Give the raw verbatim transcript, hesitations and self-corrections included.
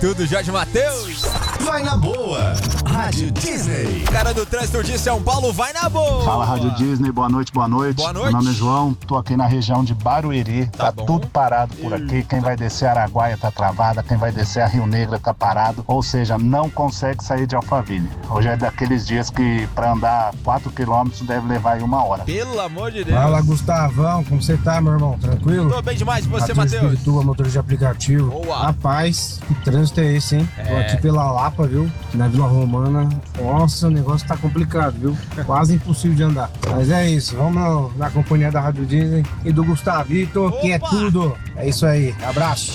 Tudo, Jorge Matheus. Vai na boa. Rádio Disney. Cara do trânsito de São Paulo, vai na boa. Fala, Rádio Disney, boa noite, boa noite. Boa noite. Meu nome é João, tô aqui na região de Barueri, Tá tá, bom. tudo parado por aqui. Quem vai descer Araguaia tá travada, quem vai descer a Rio Negro tá parado, ou seja, não consegue sair de Alphaville. Hoje é daqueles dias que pra andar quatro quilômetros deve levar aí uma hora. Pelo amor de Deus. Fala, Gustavão, como você tá, meu irmão? Tranquilo? Tô bem demais, e você, Rádio Matheus? Espiritua, motorista de aplicativo. Boa. Rapaz, que trânsito é esse, hein? Tô É. aqui pela Lapa, viu? Na Vila Romana. Nossa, o negócio tá complicado, viu? Quase impossível de andar. Mas é isso, vamos na companhia da Rádio Disney e do Gustavito, que é Opa! tudo. É isso aí, abraço.